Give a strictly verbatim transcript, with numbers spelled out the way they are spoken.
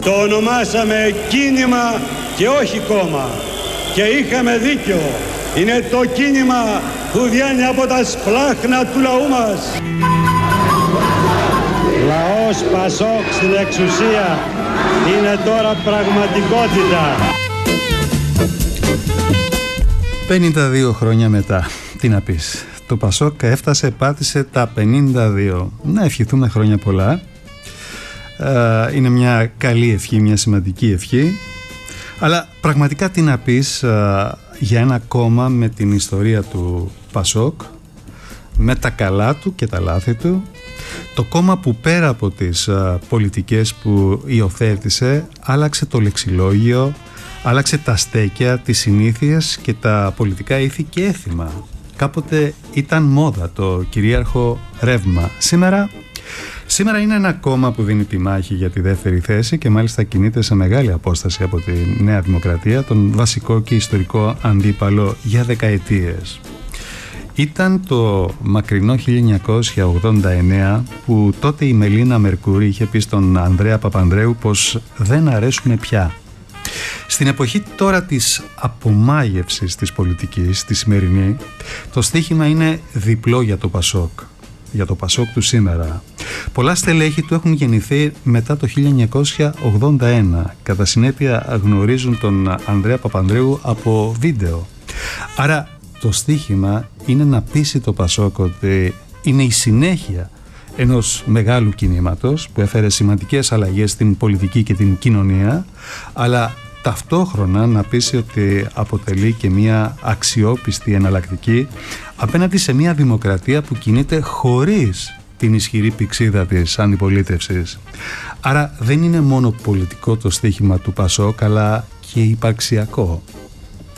Το ονομάσαμε κίνημα και όχι κόμμα. Και είχαμε δίκιο. Είναι το κίνημα που βγαίνει από τα σπλάχνα του λαού μας. Λαός Πασόκ στην εξουσία είναι τώρα πραγματικότητα. πενήντα δύο χρόνια μετά, τι να πεις. Το Πασόκ έφτασε, πάτησε τα πενήντα δύο. Να ευχηθούμε χρόνια πολλά. Είναι μια καλή ευχή, μια σημαντική ευχή. Αλλά πραγματικά τι να πεις για ένα κόμμα με την ιστορία του Πασόκ, με τα καλά του και τα λάθη του, το κόμμα που πέρα από τις πολιτικές που υιοθέτησε άλλαξε το λεξιλόγιο, άλλαξε τα στέκια, τις συνήθειες και τα πολιτικά ήθη και έθιμα. Κάποτε ήταν μόδα το κυρίαρχο ρεύμα. Σήμερα, σήμερα είναι ένα κόμμα που δίνει τη μάχη για τη δεύτερη θέση και μάλιστα κινείται σε μεγάλη απόσταση από τη Νέα Δημοκρατία, τον βασικό και ιστορικό αντίπαλο για δεκαετίες. Ήταν το μακρινό χίλια εννιακόσια ογδόντα εννέα που τότε η Μελίνα Μερκούρη είχε πει στον Ανδρέα Παπανδρέου πως δεν αρέσουμε πια. Στην εποχή τώρα της απομάγευσης της πολιτικής, τη σημερινή, το στίχημα είναι διπλό για το Πασόκ, για το Πασόκ του σήμερα. Πολλά στελέχη του έχουν γεννηθεί μετά το χίλια εννιακόσια ογδόντα ένα, κατά συνέπεια γνωρίζουν τον Ανδρέα Παπανδρέου από βίντεο. Άρα το στίχημα είναι να πείσει το Πασόκ ότι είναι η συνέχεια ενός μεγάλου κινήματος που έφερε σημαντικές αλλαγές στην πολιτική και την κοινωνία, αλλά ταυτόχρονα να πείσει ότι αποτελεί και μια αξιόπιστη εναλλακτική απέναντι σε μια δημοκρατία που κινείται χωρίς την ισχυρή πυξίδα της αντιπολίτευσης. Άρα δεν είναι μόνο πολιτικό το στίχημα του Πασόκ, αλλά και υπαρξιακό.